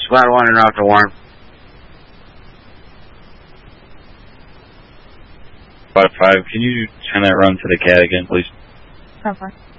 Squad 1 en route to Warren. Squad 5, can you send that run to the CAD again, please? 10-4.